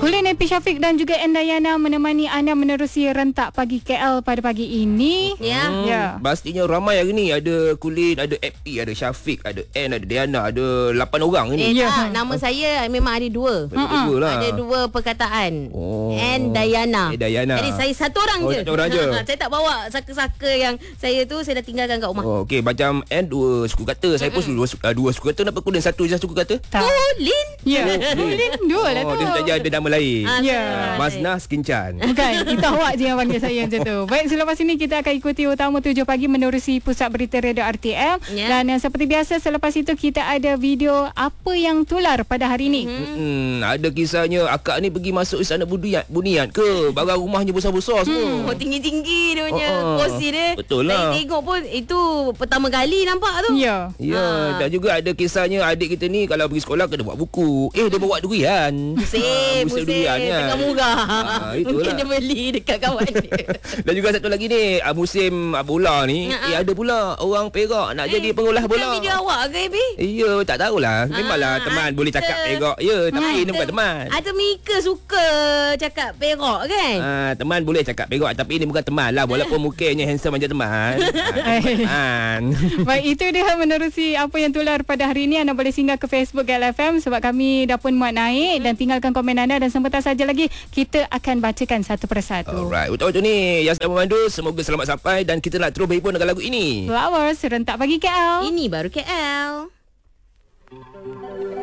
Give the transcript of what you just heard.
Kulin Epi Syafiq dan juga Endayana menemani anda menerusi rentak pagi KL pada pagi ini. Ya. Pastinya ramai hari ni. Ada Kulin, ada Epi, ada Syafiq, ada N, ada Diana. Ada 8 orang ni. Nama saya memang ada dua. Betul lah. Ada dua perkataan. And Diana. Diana. Jadi saya satu orang je. Satu orang je. Saya tak bawa saka-saka yang saya tu saya dah tinggalkan kat rumah. Okey, macam N 2 suku kata. Saya pun dua suku kata. Kenapa Kulin satu je suku kata? Kulin. Ya. Kulin dua lah tu. Dia saja ada nama lain. Ya. Maznah Sekincan. Bukan, itu awak je yang panggil saya macam tu. Baik, selepas ini kita akan ikuti utama 7 pagi menerusi Pusat Berita Radio RTM. Dan seperti biasa selepas itu kita ada video apa yang tular pada hari ini. Ada kisahnya akak ni pergi masuk istana bunian ke. Barang rumahnya besar-besar semua. Tinggi-tinggi dia punya kursi dia. Betul lah. Saya tengok pun itu pertama kali nampak tu. Ya. Ya, dan juga ada kisahnya adik kita ni kalau pergi sekolah kena bawa buku. Dia bawa durian. Pusing durian kan. tengah murah. Itulah. Mungkin dia beli dekat kawan dia. Dan juga satu lagi ni, musim bola ni, ada pula orang Perak nak jadi pengolah bola. Bukan video awak ke, Ebi? Ya, tak tahulah. Memanglah teman boleh cakap Perak. Ya, tapi ni bukan teman. Ada Mika suka cakap Perak kan? Teman boleh cakap Perak, tapi ini bukan teman lah. Walaupun mukanya handsome macam teman. Teman. Baik, itu dia menerusi apa yang tular pada hari ini. Anda boleh singgah ke Facebook KLFM sebab kami dah pun muat naik dan tinggalkan komen anda dan sebentar saja lagi kita akan bacakan satu persatu. Alright, untuk ni yang sedang memandu semoga selamat sampai dan kita nak terus berhibur dengan lagu ini. Flowers, rentak pagi KL. Ini baru KL.